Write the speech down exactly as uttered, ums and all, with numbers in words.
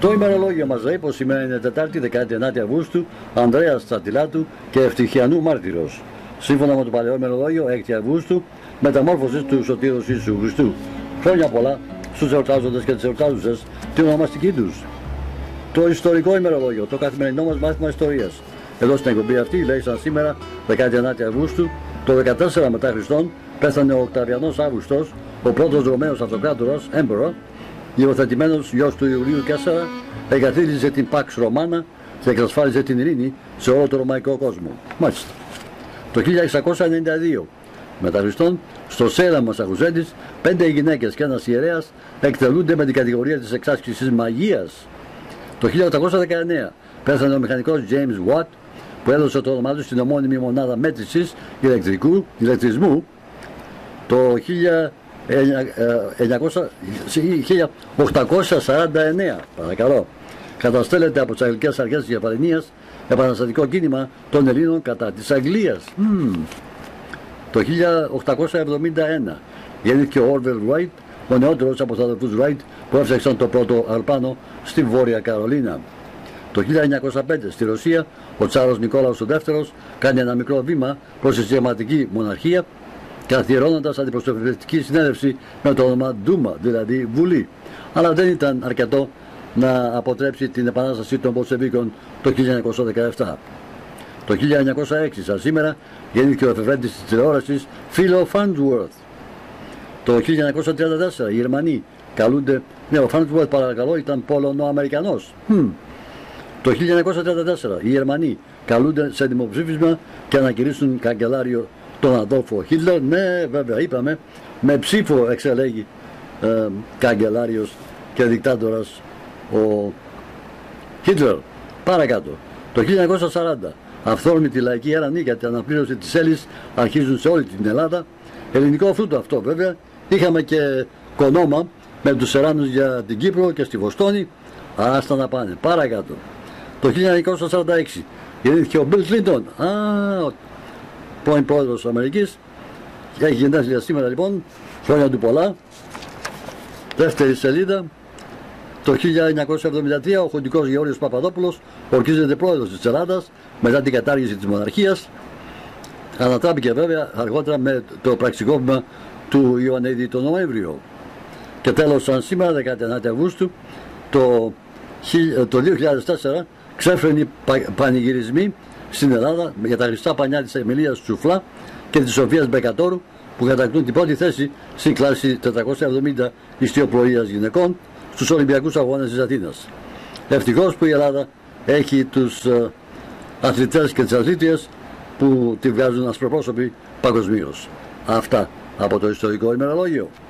Το ημερολόγιο μας λέει πως σήμερα είναι Τετάρτη δεκαεννέα Αυγούστου, Ανδρέας Τσατιλάτου και Ευτυχιανού Μάρτυρος. Σύμφωνα με το παλαιό ημερολόγιο, έκτη Αυγούστου, μεταμόρφωσης του Σωτήρος Ιησού Χριστού. Χρόνια πολλά στους εορτάζοντες και τις εορτάζουσες, την ονομαστική τους. Το ιστορικό ημερολόγιο, το καθημερινό μας μάθημα ιστορίας. Εδώ στην εκπομπή αυτή λέει σαν σήμερα, δεκαεννέα Αυγούστου, το δεκατέσσερα μετά Χριστόν, πέθανε ο Οκταβιανός Αύγουστος, ο πρώτος Ρωμαίος Αυτοκράτορας, Emperor, υιοθετημένος γιος του Ιουλίου τέσσερα, εγκαθίδρυζε την Pax Romana και εξασφάλιζε την ειρήνη σε όλο το ρωμαϊκό κόσμο. Μάλιστα. Το χίλια εξακόσια ενενήντα δύο μετά Χριστόν, στο Σέλαμ Μασαχουσέτης, πέντε γυναίκες και ένας ιερέας εκτελούνται με την κατηγορία της εξάσκησης μαγείας. Το χίλια οκτακόσια δεκαεννέα πέθανε ο μηχανικός James Watt, που έδωσε το όνομά του στην ομώνυμη μονάδα μέτρησης ηλεκτρικού, ηλεκτρισμού. Το χίλια οκτακόσια σαράντα εννέα, παρακαλώ, καταστέλλεται από τις αγγλικές αρχές της Γερμανίας επαναστατικό κίνημα των Ελλήνων κατά της Αγγλίας. Mm. Το χίλια οκτακόσια εβδομήντα ένα γεννήθηκε ο Orville Wright, ο νεότερος από τους αδελφούς Wright που έφτιαξαν το πρώτο αεροπλάνο στη Βόρεια Καρολίνα. Το χίλια εννιακόσια πέντε στη Ρωσία ο Τσάρος Νικόλαος ο δεύτερος κάνει ένα μικρό βήμα προς τη συνταγματική μοναρχία, καθιερώνοντας αντιπροσωπευτική συνέλευση με το όνομα Ντούμα, δηλαδή Βουλή. Αλλά δεν ήταν αρκετό να αποτρέψει την επανάσταση των Πολσεβίκων το χίλια εννιακόσια δεκαεπτά. Το χίλια εννιακόσια έξι, σαν σήμερα, γεννήθηκε ο εφευρέτης της τηλεόρασης Philo Farnsworth. Το χίλια εννιακόσια τριάντα τέσσερα οι Γερμανοί καλούνται, ναι, ο Farnsworth παρακαλώ ήταν Πολωνο-Αμερικανός. Hm. Το χίλια εννιακόσια τριάντα τέσσερα οι Γερμανοί καλούνται σε δημοψήφισμα και ανακηρύσσουν καγκελάριο τον Αδόλφο Χίτλερ. Ναι, βέβαια, είπαμε, με ψήφο εξελέγει ε, καγκελάριος και δικτάτορας ο Χίτλερ. Παρακάτω. Το χίλια εννιακόσια σαράντα αυθόρμητη λαϊκή έρανη για την αναπλήρωση της ύλης αρχίζουν σε όλη την Ελλάδα. Ελληνικό φρούτο αυτό βέβαια. Είχαμε και κονόμα με τους Σεράνους για την Κύπρο και στη Βοστόνη. Άστα να πάνε. Παρακάτω. Το χίλια εννιακόσια σαράντα έξι γεννήθηκε ο Μπιλ Κλίντον, α, ο πρώην πρόεδρος της Αμερικής. Έχει γενέθλια σήμερα λοιπόν. Χρόνια του πολλά. Δεύτερη σελίδα. Το χίλια εννιακόσια εβδομήντα τρία ο χοντικός Γεώργιος Παπαδόπουλος ορκίζεται πρόεδρος της Ελλάδας μετά την κατάργηση της μοναρχίας. Ανατράπηκε βέβαια αργότερα με το πραξικόπημα του Ιωαννίδη τον Νοέμβριο. Και τέλος, σαν σήμερα δεκαεννέα Αυγούστου το, το δύο χιλιάδες τέσσερα ξέφρενοι πανηγυρισμοί στην Ελλάδα για τα χρηστά πανιά της Εμιλίας Τσουφλά και της Σοφίας Μπεκατόρου που κατακτούν την πρώτη θέση στην κλάση τετρακόσια εβδομήντα ιστιοπλοείας γυναικών στους Ολυμπιακούς Αγώνες της Αθήνας. Ευτυχώς που η Ελλάδα έχει τους uh, αθλητές και τις αθλήτριες που τη βγάζουν ασπροπρόσωποι παγκοσμίως. Αυτά από το ιστορικό ημερολόγιο.